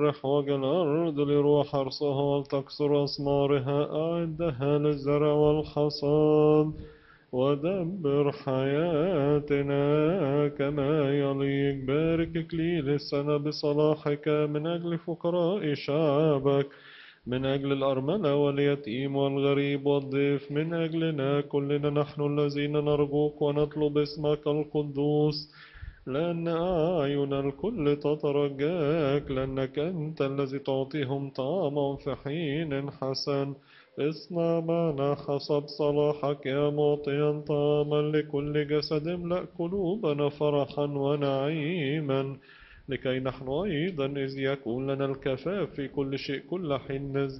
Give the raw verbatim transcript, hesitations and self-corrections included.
فرح وجه الأرض لروح حرثها ولتكسر أثمارها، أعدها للزرع والحصاد، ودبر حياتنا كما يليق. بارك إكليل السنة بصلاحك من أجل فقراء شعبك، من أجل الأرملة واليتيم والغريب والضيف، من أجلنا كلنا نحن الذين نرجوك ونطلب اسمك القدوس، لأن أعين الكل تترجاك، لأنك أنت الذي تعطيهم طعاما في حين حسن. اصنع معنا حسب صلاحك يا معطيا طعاما لكل جسد، املأ قلوبنا فرحا ونعيما، لكي نحن أيضا إذ يكون لنا الكفاف في كل شيء كل حين